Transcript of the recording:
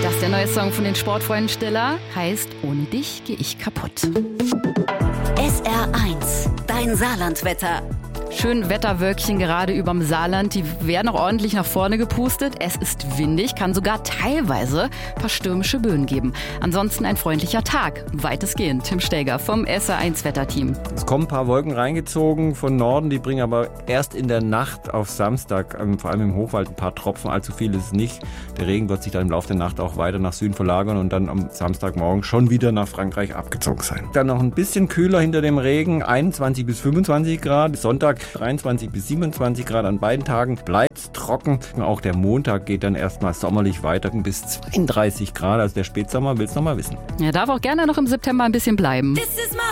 Das ist der neue Song von den Sportfreunden Stiller. Heißt, ohne dich gehe ich kaputt. SR1, dein Saarlandwetter. Schön Wetterwölkchen gerade überm Saarland. Die werden auch ordentlich nach vorne gepustet. Es ist windig, kann sogar teilweise ein paar stürmische Böen geben. Ansonsten ein freundlicher Tag. Weitestgehend. Tim Steger vom SR1 Wetterteam. Es kommen ein paar Wolken reingezogen von Norden, die bringen aber erst in der Nacht auf Samstag, vor allem im Hochwald, ein paar Tropfen. Allzu viel ist es nicht. Der Regen wird sich dann im Laufe der Nacht auch weiter nach Süden verlagern und dann am Samstagmorgen schon wieder nach Frankreich abgezogen sein. Dann noch ein bisschen kühler hinter dem Regen, 21 bis 25 Grad. Sonntag 23 bis 27 Grad an beiden Tagen. Bleibt trocken. Auch der Montag geht dann erstmal sommerlich weiter bis 32 Grad. Also der Spätsommer will es noch mal wissen. Er darf auch gerne noch im September ein bisschen bleiben.